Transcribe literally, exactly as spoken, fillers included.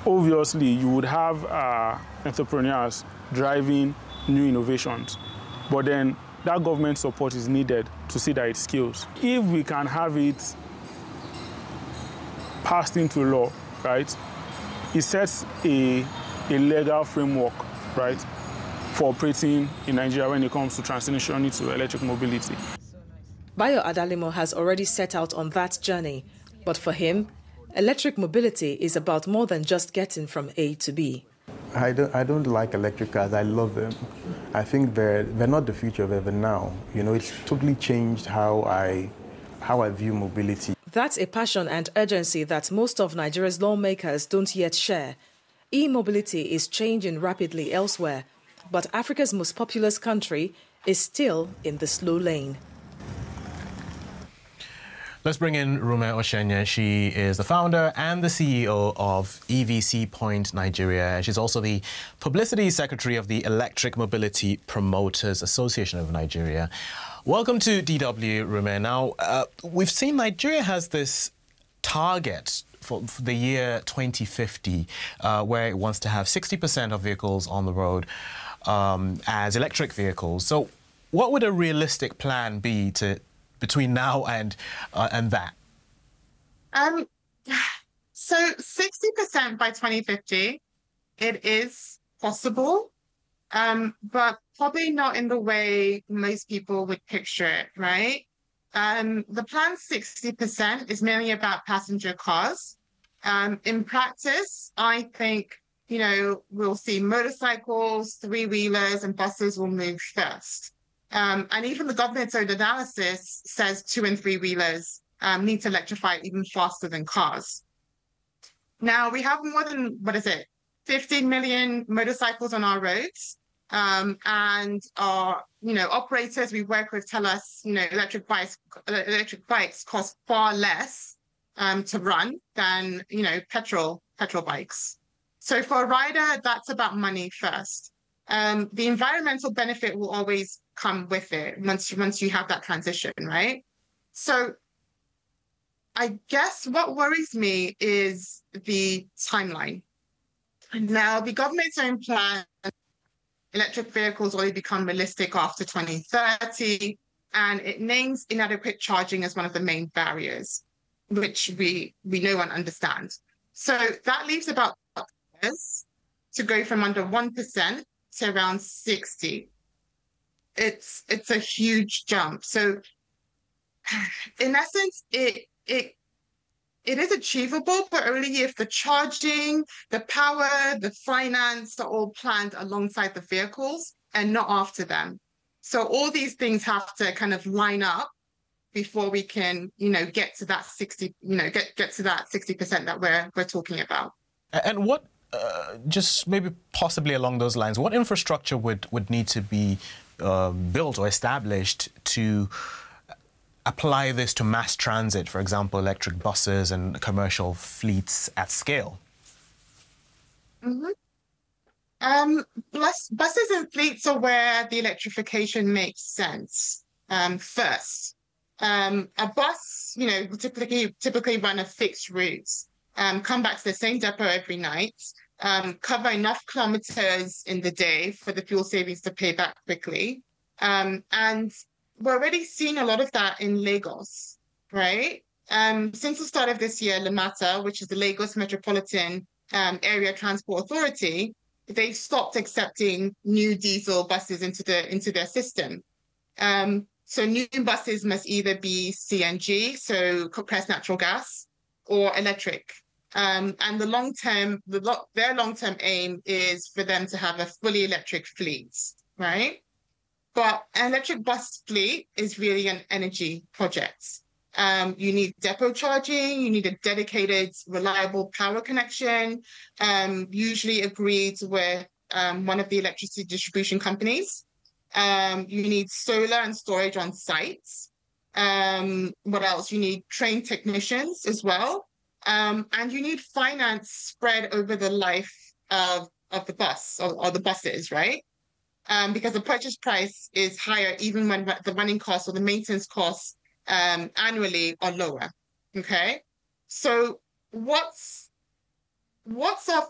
obviously you would have uh, entrepreneurs driving new innovations, but then that government support is needed to see that it scales. If we can have it passed into law, right, it sets a, a legal framework, right, for operating in Nigeria when it comes to transitioning to electric mobility. Bayo Adalimo has already set out on that journey, but for him, electric mobility is about more than just getting from A to B. I don't, I don't like electric cars. I love them. I think they're, they're not the future of ever now. You know, it's totally changed how I, how I view mobility. That's a passion and urgency that most of Nigeria's lawmakers don't yet share. E-mobility is changing rapidly elsewhere, but Africa's most populous country is still in the slow lane. Let's bring in Rume Oshenye. She is the founder and the C E O of E V C Point Nigeria. She's also the Publicity Secretary of the Electric Mobility Promoters Association of Nigeria. Welcome to D W, Rume. Now, uh, we've seen Nigeria has this target for, for the year twenty fifty, uh, where it wants to have sixty percent of vehicles on the road um, as electric vehicles. So what would a realistic plan be to between now and uh, and that? Um, so sixty percent by twenty fifty, it is possible, um, but probably not in the way most people would picture it, right? Um, the plan sixty percent is mainly about passenger cars. Um, in practice, I think, you know, we'll see motorcycles, three-wheelers, and buses will move first. Um, and even the government's own analysis says two and three wheelers um, need to electrify even faster than cars. Now, we have more than, what is it, fifteen million motorcycles on our roads. Um, and our, you know, operators we work with tell us, you know, electric bikes, electric bikes cost far less um, to run than, you know, petrol, petrol bikes. So for a rider, that's about money first. Um, the environmental benefit will always come with it once, once you have that transition, right? So I guess what worries me is the timeline. Now, the government's own plan, electric vehicles only become realistic after twenty thirty, and it names inadequate charging as one of the main barriers, which we, we know and understand. So that leaves about years to go from under one percent to around sixty. It's it's a huge jump. So in essence, it it it is achievable, but only if the charging, the power, the finance are all planned alongside the vehicles and not after them. So all these things have to kind of line up before we can, you know, get to that sixty, you know, get get to that sixty percent that we're we're talking about. And what Uh, just maybe possibly along those lines, what infrastructure would, would need to be uh, built or established to apply this to mass transit, for example, electric buses and commercial fleets at scale? Mm-hmm. Um, bus, buses and fleets are where the electrification makes sense um, first. Um, a bus, you know, typically, typically run a fixed route, um, come back to the same depot every night, Um, cover enough kilometers in the day for the fuel savings to pay back quickly. Um, and we're already seeing a lot of that in Lagos, right? Um, since the start of this year, LAMATA, which is the Lagos Metropolitan um, Area Transport Authority, they've stopped accepting new diesel buses into the into their system. Um, so new buses must either be C N G, so compressed natural gas, or electric. Um, and the long-term, the lo their long-term aim is for them to have a fully electric fleet, right? But an electric bus fleet is really an energy project. Um, you need depot charging, you need a dedicated, reliable power connection, um, usually agreed with um, one of the electricity distribution companies. Um, you need solar and storage on sites. Um, what else? You need trained technicians as well. Um, and you need finance spread over the life of, of the bus or, or the buses, right? Um, because the purchase price is higher even when the running costs or the maintenance costs um, annually are lower, okay? So what's, what's our